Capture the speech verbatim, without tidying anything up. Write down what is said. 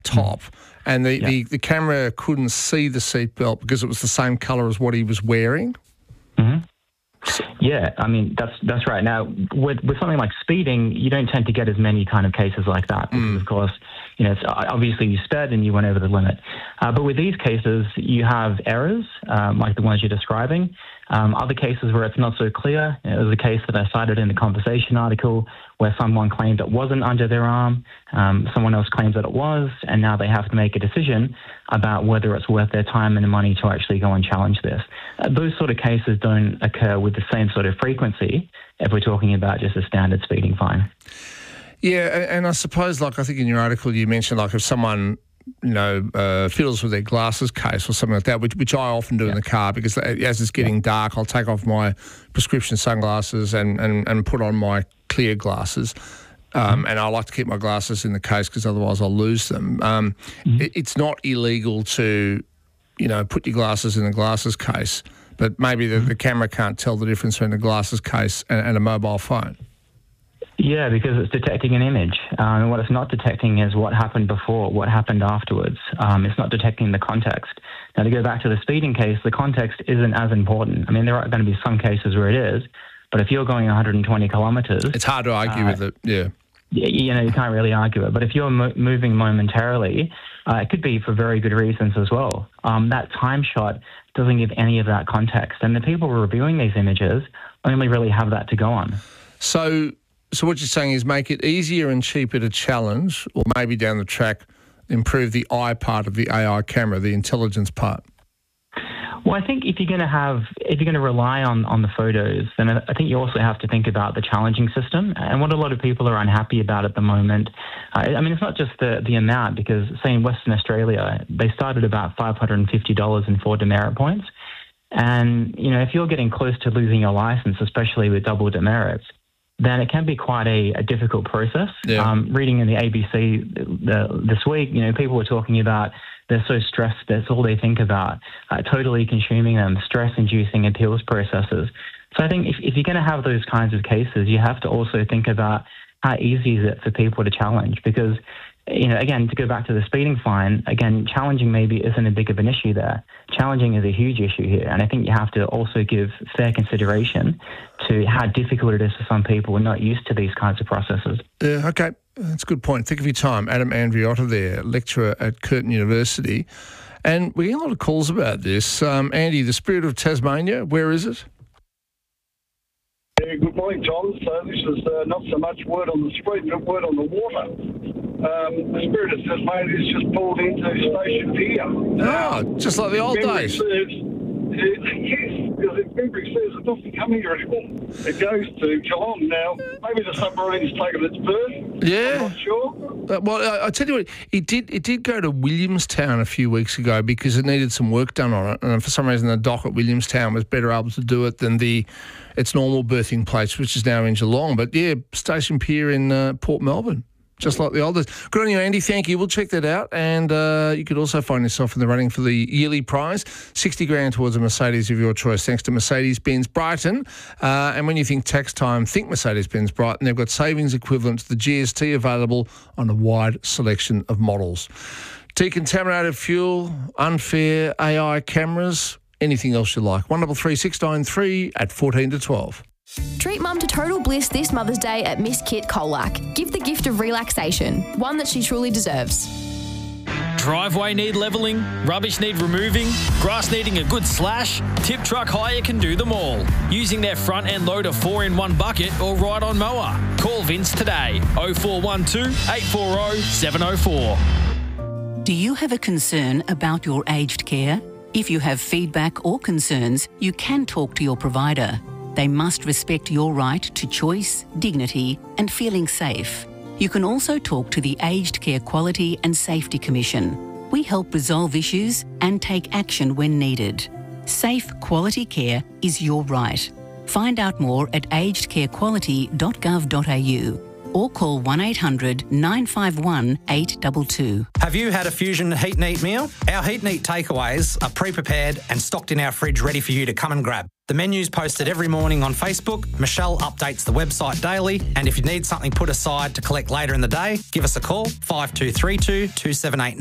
top, mm. and the, yeah. the, the camera couldn't see the seatbelt because it was the same colour as what he was wearing? Mm-hmm. Yeah, I mean, that's that's right. Now, with with something like speeding, you don't tend to get as many kind of cases like that because, mm. of course, you know, it's, obviously you sped and you went over the limit. Uh, but with these cases, you have errors, um, like the ones you're describing. Um, other cases where it's not so clear. It was a case that I cited in the Conversation article where someone claimed it wasn't under their arm, um, someone else claims that it was, and now they have to make a decision about whether it's worth their time and money to actually go and challenge this. Uh, those sort of cases don't occur with the same sort of frequency if we're talking about just a standard speeding fine. Yeah, and I suppose, like I think in your article you mentioned, like if someone, you know, uh, fiddles with their glasses case or something like that, which, which I often do yeah. in the car because as it's getting yeah. dark, I'll take off my prescription sunglasses and, and, and put on my clear glasses. Um, mm-hmm. And I like to keep my glasses in the case because otherwise I'll lose them. Um, mm-hmm. it, it's not illegal to, you know, put your glasses in the glasses case, but maybe the, mm-hmm. the camera can't tell the difference between a glasses case and, and a mobile phone. Yeah, because it's detecting an image. Um, and what it's not detecting is what happened before, what happened afterwards. Um, it's not detecting the context. Now, to go back to the speeding case, the context isn't as important. I mean, there are going to be some cases where it is, but if you're going one hundred twenty kilometres... It's hard to argue uh, with it, yeah. You know, you can't really argue it. But if you're mo- moving momentarily, uh, it could be for very good reasons as well. Um, that time shot doesn't give any of that context. And the people reviewing these images only really have that to go on. So... So what you're saying is make it easier and cheaper to challenge, or maybe down the track improve the eye part of the A I camera, the intelligence part? Well, I think if you're going to have, if you're going to rely on, on the photos, then I think you also have to think about the challenging system. And what a lot of people are unhappy about at the moment, uh, I mean, it's not just the, the amount, because say in Western Australia, they started about five hundred fifty dollars in four demerit points. And, you know, if you're getting close to losing your license, especially with double demerits, then it can be quite a, a difficult process. Yeah. Um, reading in the A B C the, this week, you know, people were talking about they're so stressed, that's all they think about, uh, totally consuming them, stress-inducing appeals processes. So I think if, if you're going to have those kinds of cases, you have to also think about how easy is it for people to challenge, because, you know, again, to go back to the speeding fine, again, challenging maybe isn't a big of an issue there. Challenging is a huge issue here, and I think you have to also give fair consideration to how difficult it is for some people who are not used to these kinds of processes. Yeah, okay. That's a good point. Think of your time. Adam Andriotta there, lecturer at Curtin University. And we get a lot of calls about this. Um, Andy, the Spirit of Tasmania, where is it? Yeah, good morning, Tom. So this is uh, not so much word on the street, but word on the water. Um, the Spirit of Tasmania is just pulled into Station Pier. Oh, just like the old days. Serves, it, yes, because if memory says it doesn't come here anymore. It goes to Geelong now. Maybe the submarine's taken its berth. Yeah. I'm not sure. Uh, well, I, I tell you what, it did it did go to Williamstown a few weeks ago because it needed some work done on it, and for some reason the dock at Williamstown was better able to do it than the its normal berthing place, which is now in Geelong. But yeah, Station Pier in uh, Port Melbourne. Just like the old days. Good on you, Andy. Thank you. We'll check that out. And uh, you could also find yourself in the running for the yearly prize, sixty grand towards a Mercedes of your choice, thanks to Mercedes-Benz Brighton. Uh, and when you think tax time, think Mercedes-Benz Brighton. They've got savings equivalent to the G S T available on a wide selection of models. Decontaminated fuel, unfair A I cameras, anything else you like. one three three six nine three at fourteen to twelve. Treat Mum to total bliss this Mother's Day at Miss Kit Colac. Give the gift of relaxation, one that she truly deserves. Driveway need levelling, rubbish need removing, grass needing a good slash? Tip Truck Hire can do them all. Using their front end loader four in one bucket or ride-on mower. Call Vince today, oh four one two, eight four oh, seven oh four. Do you have a concern about your aged care? If you have feedback or concerns, you can talk to your provider. They must respect your right to choice, dignity and feeling safe. You can also talk to the Aged Care Quality and Safety Commission. We help resolve issues and take action when needed. Safe, quality care is your right. Find out more at aged care quality dot gov dot a u. or call one eight hundred nine five one eight two two. Have you had a Fusion Heat and Eat meal? Our Heat and Eat takeaways are pre-prepared and stocked in our fridge ready for you to come and grab. The menu's posted every morning on Facebook. Michelle updates the website daily. And if you need something put aside to collect later in the day, give us a call, five two three two, two seven eight nine.